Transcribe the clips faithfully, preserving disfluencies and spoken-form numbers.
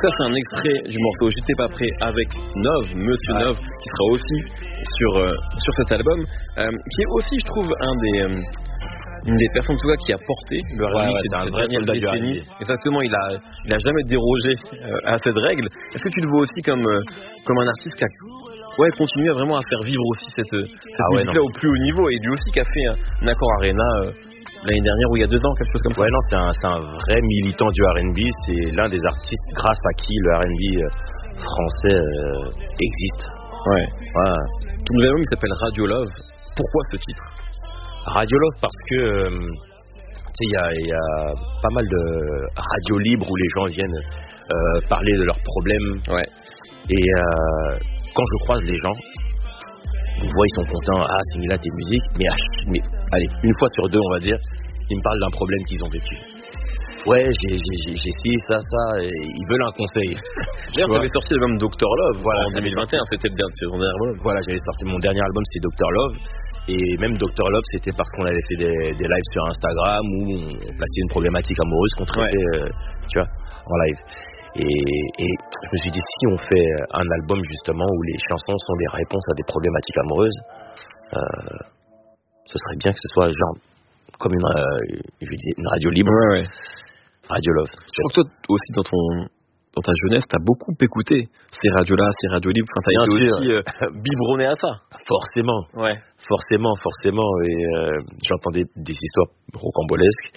ça, c'est un extrait du morceau J'étais pas prêt avec Nov, Monsieur ouais. Nov, qui sera aussi sur, euh, sur cet album, euh, qui est aussi, je trouve, un des... Euh, une des personnes en tout cas qui a porté le R and B ouais, ouais, cette, cette dernière décennie. Exactement, il a, il a jamais dérogé euh, à cette règle. Est-ce que tu le vois aussi comme, euh, comme un artiste qui a ouais, continué à vraiment à faire vivre aussi cette, cette ah musique-là ouais, au plus haut niveau, et lui aussi qui a fait un, un accord Arena euh, l'année dernière ou il y a deux ans, quelque chose comme ça. Ouais, non, c'est un, c'est un vrai militant du R and B. C'est l'un des artistes grâce à qui le R and B euh, français euh, existe. Ouais. ouais. Ton nouvel album, il s'appelle Radio Love. Pourquoi ce titre? Radio Love parce que euh, tu sais, il y a, y a pas mal de radios libres où les gens viennent euh, parler de leurs problèmes. Ouais. Et euh, quand je croise les gens, ils me voient, ils sont contents. Ah, c'est là tes musiques. Mais, mais allez, une fois sur deux, on va dire, ils me parlent d'un problème qu'ils ont vécu. Ouais, j'ai, j'ai, j'ai essayé ça, ça, et ils veulent un conseil. D'ailleurs, tu avais sorti l'album docteur Love voilà, en deux mille vingt et un, c'était le dernier, ton dernier album. Voilà, j'avais sorti mon dernier album, c'est docteur Love. Et même docteur Love, c'était parce qu'on avait fait des, des lives sur Instagram où on plaçait une problématique amoureuse qu'on traitait, ouais. euh, tu vois, en live. Et, et je me suis dit, si on fait un album justement où les chansons sont des réponses à des problématiques amoureuses, euh, ce serait bien que ce soit genre comme une, euh, une radio libre. Ouais, ouais. Radio Love. Je crois que toi aussi dans ton dans ta jeunesse, t'as beaucoup écouté ces radios-là, ces radios libres. Enfin, t'as été aussi euh, biberonné à ça. Forcément. Ouais. Forcément, forcément. Et euh, j'entendais des histoires rocambolesques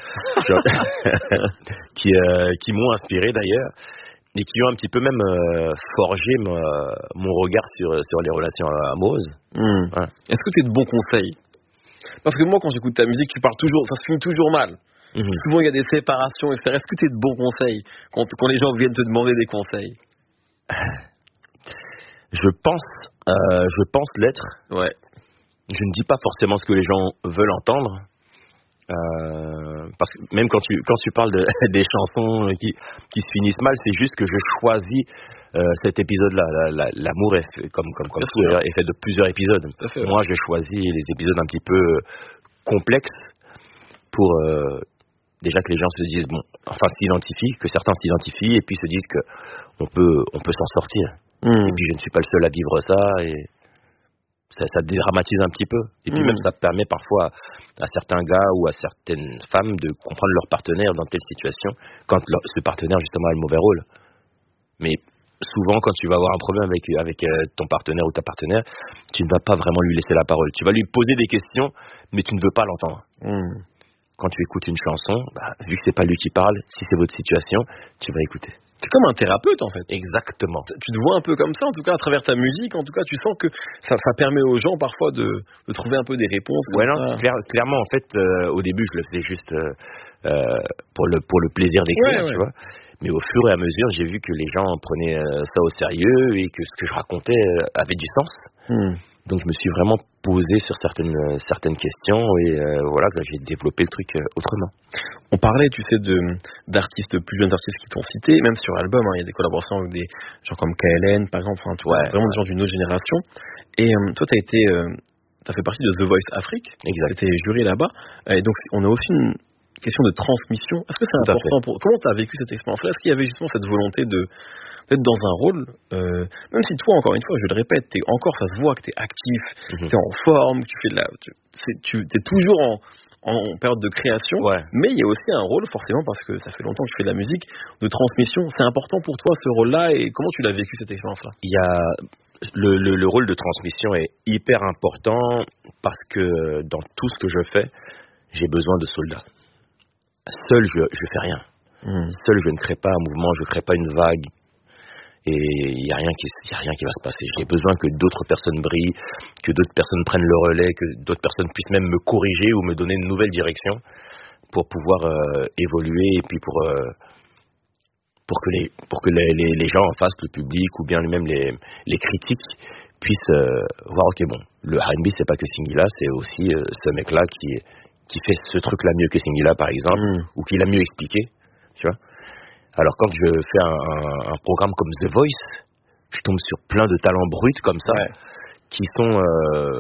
qui euh, qui m'ont inspiré d'ailleurs et qui ont un petit peu même euh, forgé ma, mon regard sur sur les relations amoureuses. Mmh. Ouais. Est-ce que t'es de bons conseils? Parce que moi, quand j'écoute ta musique, tu parles toujours, ça se finit toujours mal. Mmh. Souvent, il y a des séparations, et cetera. Est-ce que tu es de bons conseils quand, quand les gens viennent te demander des conseils? Je pense, euh, je pense l'être. Ouais. Je ne dis pas forcément ce que les gens veulent entendre, euh, parce que même quand tu quand tu parles de, des chansons qui qui se finissent mal, c'est juste que je choisis euh, cet épisode-là. La, la, l'amour est fait, comme comme comme tout est fait de plusieurs épisodes. Fait, ouais. Moi, je choisis les épisodes un petit peu complexes pour euh, déjà que les gens se disent bon, enfin s'identifient, que certains s'identifient et puis se disent que on peut on peut s'en sortir. Mmh. Et puis je ne suis pas le seul à vivre ça et ça, ça dédramatise un petit peu. Et puis mmh. même ça permet parfois à certains gars ou à certaines femmes de comprendre leur partenaire dans telle situation quand leur, ce partenaire justement a le mauvais rôle. Mais souvent quand tu vas avoir un problème avec avec ton partenaire ou ta partenaire, tu ne vas pas vraiment lui laisser la parole. Tu vas lui poser des questions, mais tu ne veux pas l'entendre. Mmh. Quand tu écoutes une chanson, bah, vu que c'est pas lui qui parle, si c'est votre situation, tu vas écouter. C'est comme un thérapeute en fait. Exactement. Tu te vois un peu comme ça, en tout cas à travers ta musique, en tout cas tu sens que ça, ça permet aux gens parfois de, de trouver un peu des réponses. Ouais, non, c'est clair, clairement en fait, euh, au début je le faisais juste euh, euh, pour le pour le plaisir d'écrire, ouais, tu ouais. vois. Mais au fur et à mesure, j'ai vu que les gens prenaient euh, ça au sérieux et que ce que je racontais euh, avait du sens. Hmm. Donc je me suis vraiment posé sur certaines euh, certaines questions et euh, voilà que j'ai développé le truc euh, autrement. On parlait, tu sais, de d'artistes, plus jeunes artistes qui t'ont cité, même sur l'album, hein, il y a des collaborations avec des gens comme K L N par exemple, enfin, ouais, vraiment ouais. des gens d'une autre génération. Et euh, toi, t'as été, euh, t'as fait partie de The Voice Afrique. Exact. T'étais juré là-bas. Et donc on a aussi une question de transmission. Est-ce que c'est Tout important pour comment t'as vécu cette expérience-là? Est-ce qu'il y avait justement cette volonté de d'être dans un rôle, euh, même si toi, encore une fois, je le répète, t'es encore, ça se voit que t'es actif, mm-hmm. t'es en forme, que tu fais de la, tu, c'est, tu t'es toujours en, en période de création, ouais. mais il y a aussi un rôle, forcément, parce que ça fait longtemps que tu fais de la musique, de transmission. C'est important pour toi ce rôle-là, et comment tu l'as vécu cette expérience-là? Il y a le, le, le rôle de transmission est hyper important parce que dans tout ce que je fais, j'ai besoin de soldats. Seul, je je fais rien. Mm. Seul, je ne crée pas un mouvement, je ne crée pas une vague. Et il n'y a rien qui, il y a rien qui va se passer. J'ai besoin que d'autres personnes brillent, que d'autres personnes prennent le relais, que d'autres personnes puissent même me corriger ou me donner une nouvelle direction pour pouvoir euh, évoluer et puis pour euh, pour que les pour que les, les, les gens en face, le public ou bien même les les critiques puissent euh, voir ok bon, le R and B c'est pas que Singila, c'est aussi euh, ce mec là qui qui fait ce truc là mieux que Singila par exemple mmh. ou qui l'a mieux expliqué, tu vois. Alors quand je fais un, un, un programme comme The Voice, je tombe sur plein de talents bruts comme ça, ouais. qui sont, euh,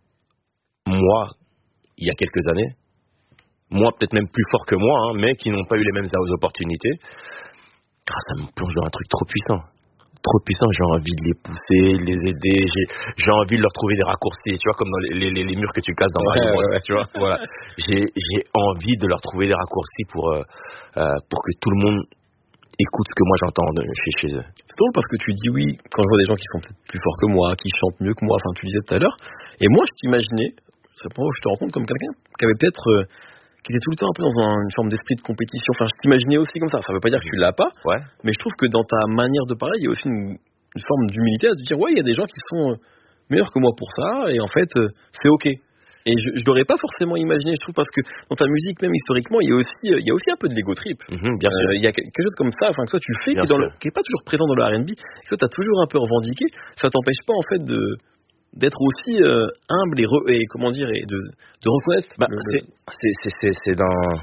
moi, il y a quelques années, moi peut-être même plus forts que moi, hein, mais qui n'ont pas eu les mêmes opportunités. ah, ça me plonge dans un truc trop puissant. Trop puissant, j'ai envie de les pousser, de les aider, j'ai, j'ai envie de leur trouver des raccourcis, tu vois, comme dans les, les, les murs que tu casses dans ouais, Mario Bros, ouais. tu vois, voilà. J'ai, j'ai envie de leur trouver des raccourcis pour, euh, euh, pour que tout le monde écoute ce que moi j'entends de, chez, chez eux. C'est drôle parce que tu dis oui, quand je vois des gens qui sont peut-être plus forts que moi, qui chantent mieux que moi, enfin tu disais tout à l'heure, et moi je t'imaginais, c'est pour moi que je te rencontre comme quelqu'un qui avait peut-être... Euh, qui était tout le temps un peu dans un, une forme d'esprit de compétition. Enfin, je t'imaginais aussi comme ça. Ça veut pas dire que tu l'as pas, ouais. Mais je trouve que dans ta manière de parler, il y a aussi une, une forme d'humilité à te dire, ouais, il y a des gens qui sont meilleurs que moi pour ça, et en fait, c'est ok. Et je, je l'aurais pas forcément imaginé, je trouve, parce que dans ta musique, même historiquement, il y a aussi, il y a aussi un peu de l'ego trip. Mm-hmm, bien euh, sûr. Il y a quelque chose comme ça, enfin que toi tu fais, qui est, dans le, qui est pas toujours présent dans le R and B, que toi t'as toujours un peu revendiqué. Ça t'empêche pas en fait de d'être aussi euh, humble et, re, et comment dire et de, de reconnaître. Bah, le, c'est, c'est, c'est, c'est, c'est dans.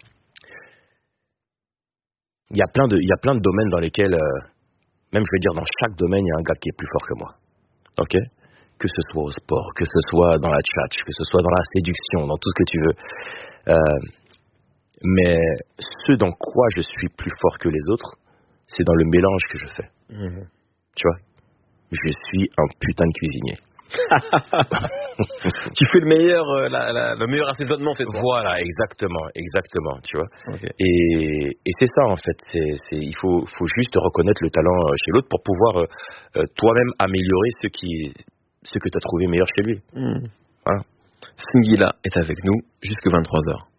Il y a plein de, il y a plein de domaines dans lesquels, euh, même je veux dire dans chaque domaine, il y a un gars qui est plus fort que moi. Ok. Que ce soit au sport, que ce soit dans la tchatch, que ce soit dans la séduction, dans tout ce que tu veux. Euh, mais ce dans quoi je suis plus fort que les autres, c'est dans le mélange que je fais. Mmh. Tu vois, je suis un putain de cuisinier. Tu fais le meilleur, euh, la, la, le meilleur assaisonnement, c'est toi. Voilà, exactement, exactement, tu vois. Okay. Et, et c'est ça en fait. C'est, c'est, il faut, faut juste reconnaître le talent chez l'autre pour pouvoir euh, toi-même améliorer ce qui, ce que tu as trouvé meilleur chez lui. Mmh. Hein? Singila est avec nous jusqu'à vingt-trois heures.